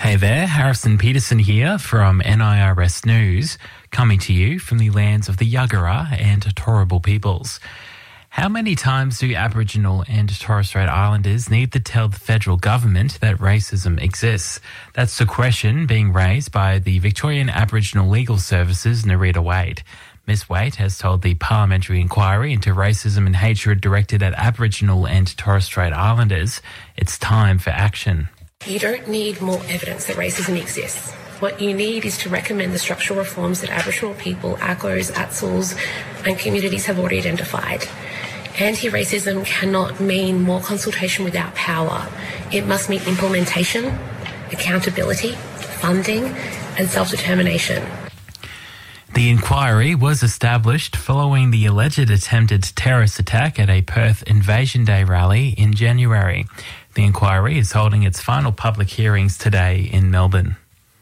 Hey there, Harrison Peterson here from NIRS News, coming to you from the lands of the Yagara and Turrbal peoples. How many times do Aboriginal and Torres Strait Islanders need to tell the federal government that racism exists? That's the question being raised by the Victorian Aboriginal Legal Services, Nerita Wade. Ms Wade has told the Parliamentary Inquiry into Racism and Hatred directed at Aboriginal and Torres Strait Islanders it's time for action. You don't need more evidence that racism exists. What you need is to recommend the structural reforms that Aboriginal people, ACOs, ATSLs and communities have already identified. Anti-racism cannot mean more consultation without power. It must mean implementation, accountability, funding and self-determination. The inquiry was established following the alleged attempted terrorist attack at a Perth Invasion Day rally in January. The inquiry is holding its final public hearings today in Melbourne.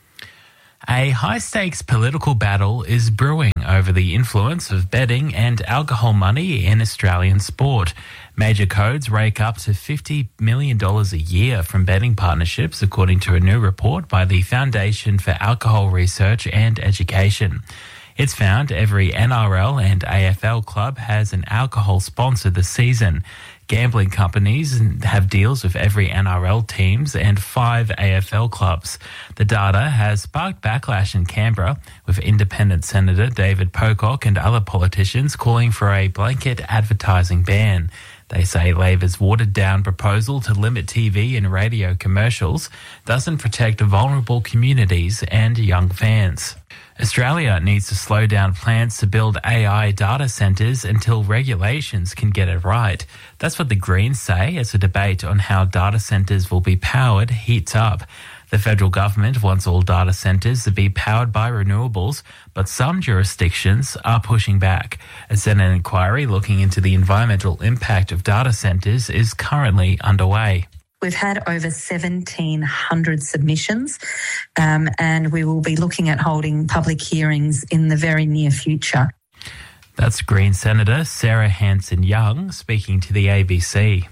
A high-stakes political battle is brewing over the influence of betting and alcohol money in Australian sport. Major codes rake up to $50 million a year from betting partnerships, according to a new report by the Foundation for Alcohol Research and Education. It's found every NRL and AFL club has an alcohol sponsor this season. Gambling companies have deals with every NRL teams and 5 AFL clubs. The data has sparked backlash in Canberra, with Independent Senator David Pocock and other politicians calling for a blanket advertising ban. They say Labor's watered-down proposal to limit TV and radio commercials doesn't protect vulnerable communities and young fans. Australia needs to slow down plans to build AI data centres until regulations can get it right. That's what the Greens say as the debate on how data centres will be powered heats up. The federal government wants all data centres to be powered by renewables, but some jurisdictions are pushing back. A Senate inquiry looking into the environmental impact of data centres is currently underway. We've had over 1,700 submissions and we will be looking at holding public hearings in the very near future. That's Green Senator Sarah Hanson-Young speaking to the ABC.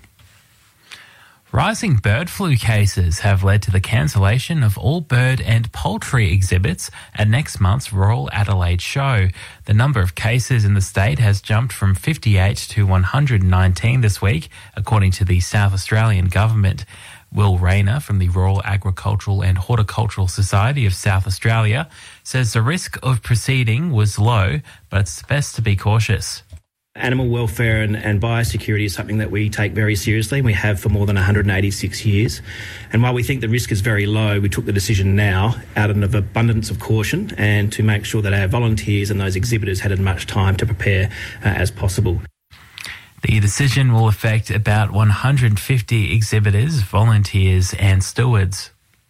Rising bird flu cases have led to the cancellation of all bird and poultry exhibits at next month's Royal Adelaide Show. The number of cases in the state has jumped from 58 to 119 this week, according to the South Australian Government. Will Rayner from the Royal Agricultural and Horticultural Society of South Australia says the risk of proceeding was low, but it's best to be cautious. Animal welfare and biosecurity is something that we take very seriously, and we have for more than 186 years. And while we think the risk is very low, we took the decision now out of abundance of caution and to make sure that our volunteers and those exhibitors had as much time to prepare as possible. The decision will affect about 150 exhibitors, volunteers and stewards.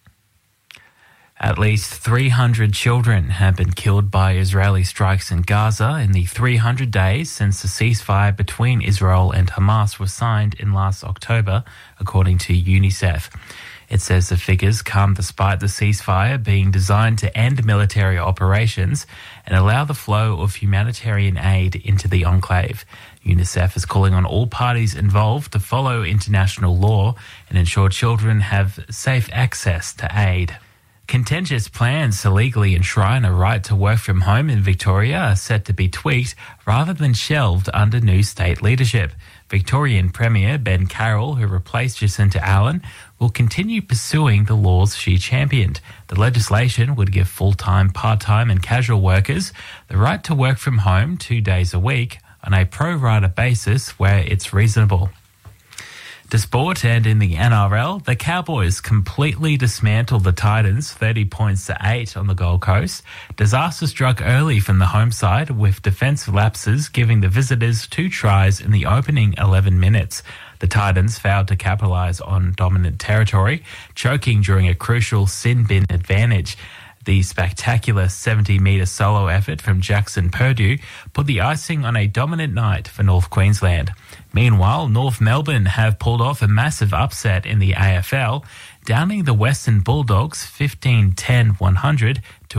At least 300 children have been killed by Israeli strikes in Gaza in the 300 days since the ceasefire between Israel and Hamas was signed in last October, according to UNICEF. It says the figures come despite the ceasefire being designed to end military operations and allow the flow of humanitarian aid into the enclave. UNICEF is calling on all parties involved to follow international law and ensure children have safe access to aid. Contentious plans to legally enshrine a right to work from home in Victoria are set to be tweaked rather than shelved under new state leadership. Victorian Premier Ben Carroll, who replaced Jacinta Allen, will continue pursuing the laws she championed. The legislation would give full-time, part-time and casual workers the right to work from home 2 days a week on a pro-rata basis where it's reasonable. To sport, and in the NRL, the Cowboys completely dismantled the Titans 30-8 on the Gold Coast. Disaster struck early from the home side, with defensive lapses giving the visitors 2 tries in the opening 11 minutes. The Titans failed to capitalise on dominant territory, choking during a crucial sin bin advantage. The spectacular 70-metre solo effort from Jackson Purdue put the icing on a dominant night for North Queensland. Meanwhile, North Melbourne have pulled off a massive upset in the AFL, downing the Western Bulldogs 15-10-100 to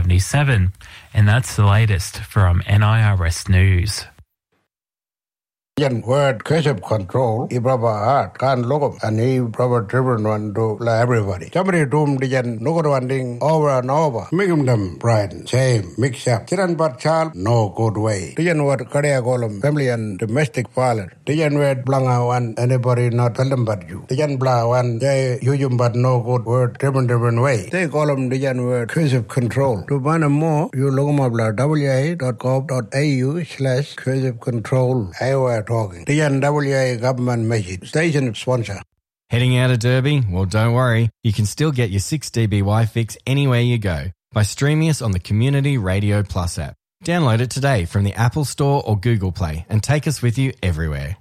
11-11-77. And that's the latest from NIRS News. Yan word crisp control, Ibraba art, can look and Ibraba driven one to everybody. Somebody doom the yan no one ding over and over. Make them bright, shame, mix up. Chiran but child, no good way. The yan word career column, family and domestic violence. The yan word blanga one, anybody not tell them but you. The yan blah one, they use but no good word driven way. They call them the yan word crisp control. To find more, you look them up wa.gov.au/crisp control. Talking. The NWA government message. Station sponsor. Heading out of Derby? Well, don't worry. You can still get your 6dB Wi-Fix anywhere you go by streaming us on the Community Radio Plus app. Download it today from the Apple Store or Google Play and take us with you everywhere.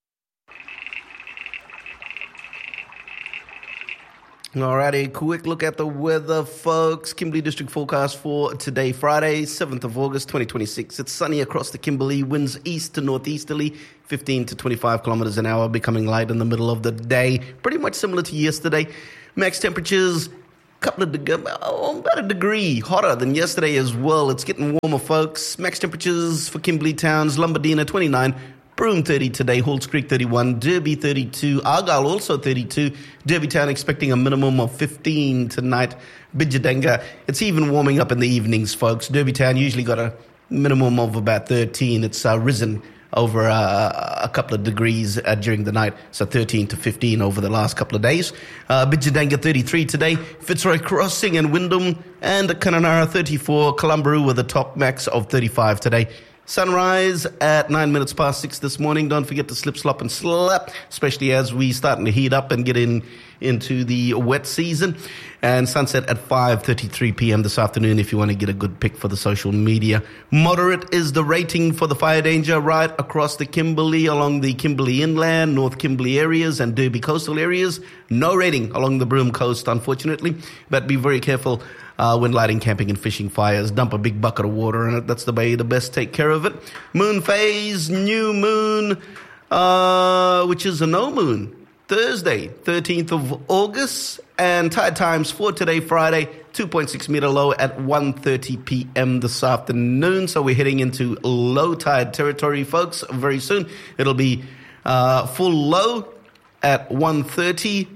Alrighty, quick look at the weather, folks. Kimberley District forecast for today, Friday, 7th of August, 2026. It's sunny across the Kimberley, winds east to northeasterly, 15 to 25 kilometres an hour, becoming light in the middle of the day. Pretty much similar to yesterday. Max temperatures, about a degree hotter than yesterday as well. It's getting warmer, folks. Max temperatures for Kimberley towns, Lombardina 29, Broome 30 today, Halls Creek 31, Derby 32, Argyle also 32, Derby Town expecting a minimum of 15 tonight, Bidjadanga, it's even warming up in the evenings, folks. Derby Town usually got a minimum of about 13. It's risen over a couple of degrees during the night, so 13 to 15 over the last couple of days. Bidjadanga 33 today, Fitzroy Crossing and Wyndham, and Kununurra 34, Columbaroo with a top max of 35 today. Sunrise at 9 minutes past 6 this morning. Don't forget to slip, slop and slap, especially as we starting to heat up and get into the wet season. And sunset at 5:33 p.m. this afternoon if you want to get a good pic for the social media. Moderate is the rating for the fire danger right across the Kimberley, along the Kimberley Inland, North Kimberley areas and Derby coastal areas. No rating along the Broome coast, unfortunately, but be very careful when lighting, camping and fishing fires. Dump a big bucket of water in it. That's the way to best take care of it. Moon phase, new moon, which is a no moon. Thursday, 13th of August. And tide times for today, Friday, 2.6 meter low at 1:30 p.m. this afternoon. So we're heading into low tide territory, folks, very soon. It'll be full low at 1:30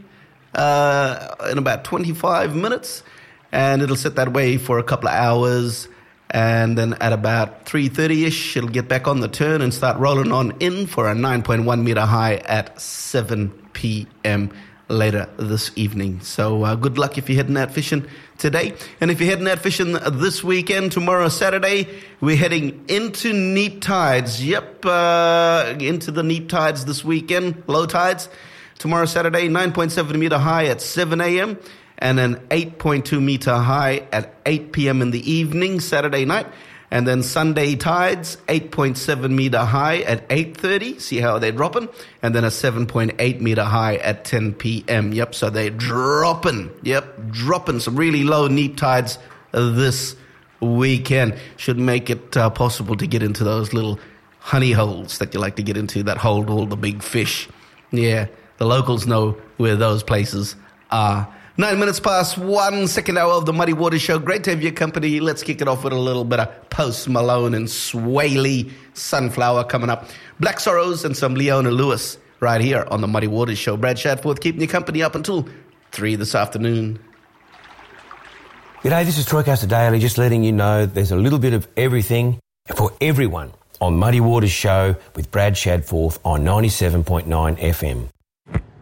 in about 25 minutes. And it'll sit that way for a couple of hours. And then at about 3:30ish, it'll get back on the turn and start rolling on in for a 9.1 meter high at 7 p.m. later this evening. So good luck if you're heading out fishing today. And if you're heading out fishing this weekend, tomorrow, Saturday, we're heading into neap tides. Yep, into the neap tides this weekend, low tides. Tomorrow, Saturday, 9.7 meter high at 7 a.m. and an 8.2 meter high at 8 p.m. in the evening, Saturday night. And then Sunday tides, 8.7 meter high at 8:30. See how they're dropping? And then a 7.8 meter high at 10 p.m. Yep, so they're dropping. Yep, dropping some really low neap tides this weekend. Should make it possible to get into those little honey holes that you like to get into that hold all the big fish. Yeah, the locals know where those places are. 9 minutes past 1, second hour of the Muddy Waters Show. Great to have your company. Let's kick it off with a little bit of Post Malone and Sway Lee, Sunflower coming up. Black Sorrows and some Leona Lewis right here on the Muddy Waters Show. Brad Shadforth keeping your company up until 3 this afternoon. G'day, this is Troycaster Daily, just letting you know there's a little bit of everything for everyone on Muddy Waters Show with Brad Shadforth on 97.9 FM.